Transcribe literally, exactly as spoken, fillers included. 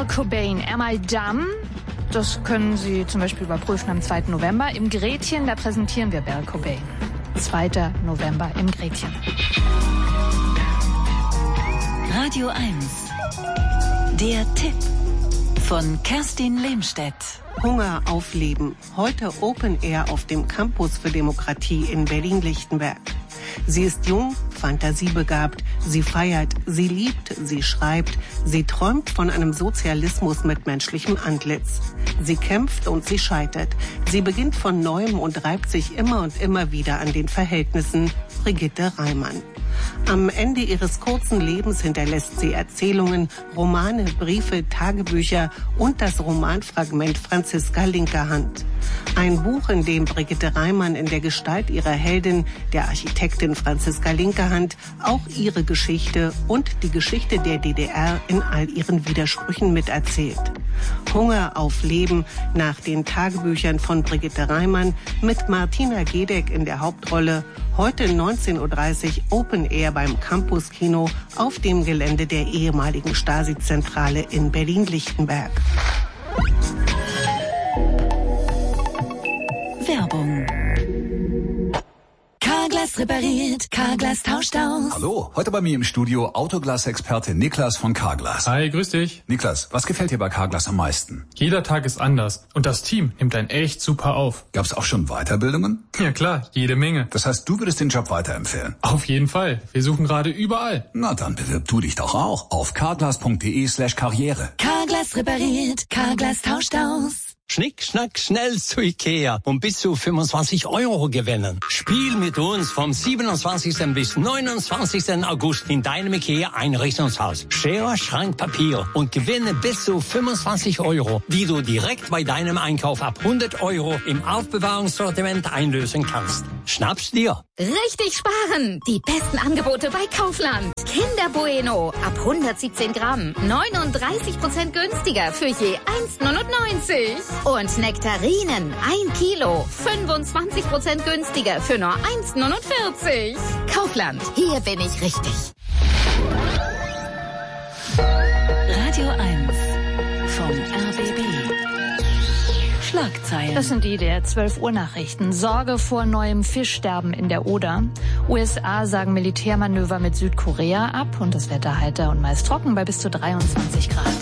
Al Cobain, Am I Dumb? Das können Sie zum Beispiel überprüfen am zweiten November. Im Gretchen, da präsentieren wir Al Cobain. zweiter November im Gretchen. Radio eins. Der Tipp von Kerstin Lehmstedt. Hunger auf Leben. Heute Open Air auf dem Campus für Demokratie in Berlin-Lichtenberg. Sie ist jung, fantasiebegabt, sie feiert, sie liebt, sie schreibt, sie träumt von einem Sozialismus mit menschlichem Antlitz. Sie kämpft und sie scheitert. Sie beginnt von Neuem und reibt sich immer und immer wieder an den Verhältnissen. Brigitte Reimann. Am Ende ihres kurzen Lebens hinterlässt sie Erzählungen, Romane, Briefe, Tagebücher und das Romanfragment Franziska Linkerhand. Ein Buch, in dem Brigitte Reimann in der Gestalt ihrer Heldin, der Architektin Franziska Linkerhand, auch ihre Geschichte und die Geschichte der D D R in all ihren Widersprüchen miterzählt. Hunger auf Leben nach den Tagebüchern von Brigitte Reimann mit Martina Gedeck in der Hauptrolle. Heute neunzehn Uhr dreißig Open Air beim Campus Kino auf dem Gelände der ehemaligen Stasi-Zentrale in Berlin-Lichtenberg. Werbung. Carglass repariert, Carglass tauscht aus. Hallo, heute bei mir im Studio Autoglas-Experte Niklas von Carglass. Hi, grüß dich. Niklas, was gefällt dir bei Carglass am meisten? Jeder Tag ist anders und das Team nimmt einen echt super auf. Gab's auch schon Weiterbildungen? Ja klar, jede Menge. Das heißt, du würdest den Job weiterempfehlen? Auf jeden Fall. Wir suchen gerade überall. Na, dann bewirb du dich doch auch auf carglass.de slash karriere. Carglass repariert, Carglass tauscht aus. Schnick, schnack, schnell zu Ikea und bis zu fünfundzwanzig Euro gewinnen. Spiel mit uns vom siebenundzwanzigsten bis neunundzwanzigsten August in deinem Ikea-Einrichtungshaus. Schere, Schrank, Papier und gewinne bis zu fünfundzwanzig Euro, die du direkt bei deinem Einkauf ab hundert Euro im Aufbewahrungssortiment einlösen kannst. Schnapp's dir. Richtig sparen! Die besten Angebote bei Kaufland. Kinder Bueno ab hundertsiebzehn Gramm. neununddreißig Prozent günstiger für je eins neunundneunzig. Und Nektarinen ein Kilo. fünfundzwanzig Prozent günstiger für nur eins neunundvierzig. Kaufland, hier bin ich richtig. Radio eins vom R B B. Schlagzeilen. Das sind die der zwölf Uhr Nachrichten. Sorge vor neuem Fischsterben in der Oder. U S A sagen Militärmanöver mit Südkorea ab und das Wetter heiter und meist trocken bei bis zu dreiundzwanzig Grad.